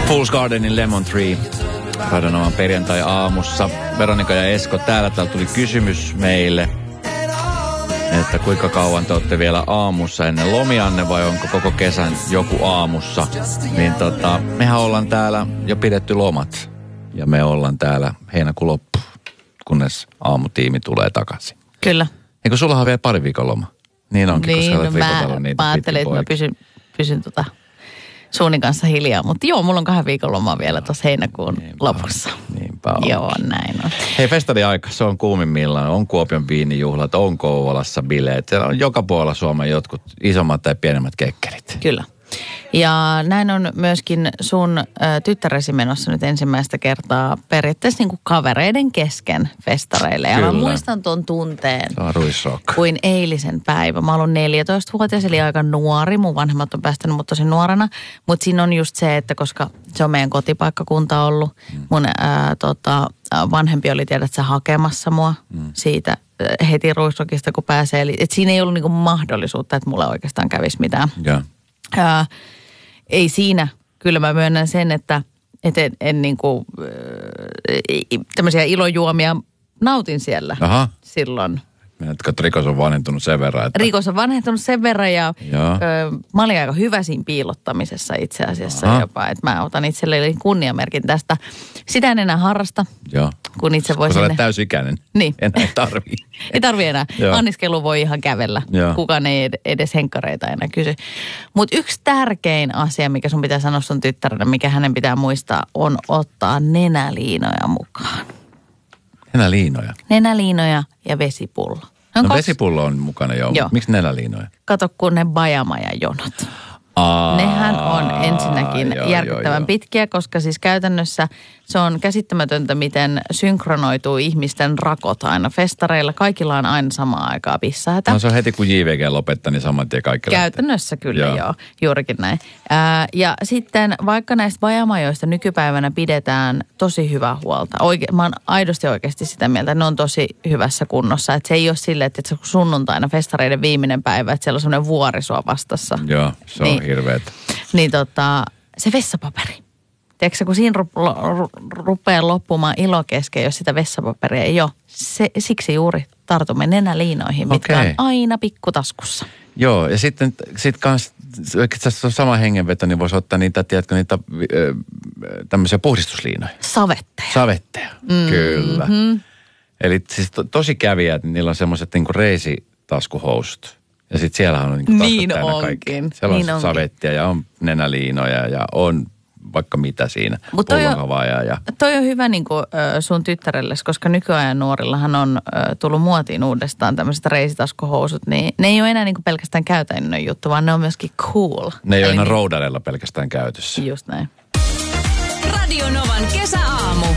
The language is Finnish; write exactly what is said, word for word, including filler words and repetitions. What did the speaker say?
Fool's Gardenin Lemon Tree. Radionovan perjantai-aamussa. Veronika ja Esko täällä. Täällä tuli kysymys meille, että kuinka kauan te olette vielä aamussa ennen lomianne vai onko koko kesän joku aamussa. Niin tota, mehän ollaan täällä jo pidetty lomat. Ja me ollaan täällä heinäkuun loppu, kunnes aamutiimi tulee takaisin. Kyllä. Eikö sulla on vielä pari viikon loma? Niin onkin, niin, koska olet mä, viikotellut niitä mä ajattelin, että mä pysyn, pysyn tota Suunin kanssa hiljaa. Mutta joo, mulla on kahden viikon loma vielä tuossa heinäkuun niinpä lopussa. Niinpä on. Joo, näin on. Hei, festariaika, se on kuumimmillaan. On Kuopion viinijuhlat, on Kouvolassa bileet. Siellä on joka puolella Suomen jotkut isommat tai pienemmät kekkerit. Kyllä. Ja näin on myöskin sun ä, tyttäresi menossa nyt ensimmäistä kertaa periaatteessa niin kuin kavereiden kesken festareille. Ja Kyllä. mä muistan tuon tunteen Se on ruisrock. kuin eilisen päivä. Mä olen neljätoistavuotias, eli aika nuori. Mun vanhemmat on päästänyt mut tosi nuorena. Mutta siinä on just se, että koska se on meidän kotipaikkakunta ollut. Mm. Mun ää, tota, vanhempi oli tiedät sä hakemassa mua mm. siitä ä, heti ruisrockista, kun pääsee. Eli et siinä ei ollut niinku mahdollisuutta, että mulle oikeastaan kävisi mitään. Joo. Ää, ei siinä. Kyllä mä myönnän sen, että et en, en niinku, äh, tämmöisiä ilojuomia nautin siellä Aha. silloin. Menetkö, että rikos on vanhentunut sen verran? Että... Rikos on vanhentunut sen verran ja ö, mä olin aika hyvä siinä piilottamisessa itse asiassa Aha. jopa. Että mä otan itselleni kunniamerkin tästä. Sitä en enää harrasta, Joo. kun itse voi kun sinne... sä olet täysikäinen. Niin. Enää tarvii. Ei tarvii enää. Anniskelu voi ihan kävellä. Joo. Kukaan ei edes henkkareita enää kysy. Mutta yksi tärkein asia, mikä sun pitää sanoa sun tyttärelle, mikä hänen pitää muistaa, on ottaa nenäliinoja mukaan. Nenäliinoja? Nenäliinoja ja vesipullo. No, no kaksi... vesipullo on mukana jo. Joo. Miksi nenäliinoja? Kato, kun ne bajamajajonot. Aa, Nehän on ensinnäkin joo, järkyttävän joo, joo. pitkiä, koska siis käytännössä se on käsittämätöntä, miten synkronoituu ihmisten rakot aina festareilla. Kaikilla on aina samaan aikaa pissahätä. No se on heti kun J V G lopettaa, niin saman tien kaikki Käytännössä lähtee. kyllä joo. joo, juurikin näin. Ää, ja sitten vaikka näistä bajamajoista nykypäivänä pidetään tosi hyvää huolta. Oike- mä oon aidosti oikeasti sitä mieltä, että ne on tosi hyvässä kunnossa. Että se ei ole silleen, että se on sunnuntaina festareiden viimeinen päivä, että siellä on semmoinen vuori sua vastassa. Joo, se on niin, hirveetä. Niin tota, se vessapaperi. Tiedätkö, kun siinä ru- ru- rupeaa loppumaan ilo kesken, jos sitä vessapaperia ei ole. Se, siksi juuri tartumme nenäliinoihin, mitkä Okei. on aina pikkutaskussa. Joo, ja sitten sit kans, oikeastaan se on sama hengenveto, niin voisi ottaa niitä, tiedätkö, niitä ö, tämmöisiä puhdistusliinoja. Savetteja. Savetteja, mm-hmm. kyllä. Eli siis to, tosi käviä, että niillä on semmoiset niinku reisitaskuhousut. Ja sitten siellähän on niinku taskut Niin täynnä onkin. kaikki. Siellä Niin on onkin. savettia ja on nenäliinoja ja on vaikka mitä siinä. Mut toi on- Pullonavaajaa ja... Toi on hyvä niin kuin, sun tyttärelles, koska nykyajan nuorillahan on ö, tullut muotiin uudestaan tämmöiset reisitaskuhousut, niin ne ei ole enää niin kuin pelkästään käytännön juttu, vaan ne on myöskin cool. Ne ei ole Eli enää niin- roudarella pelkästään käytössä. Just näin. Radio Novan kesäaamu.